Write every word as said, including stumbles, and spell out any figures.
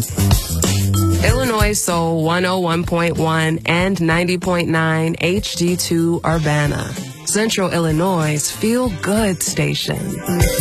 Illinois Soul one oh one point one and ninety point nine H D two Urbana. Central Illinois' feel-good station.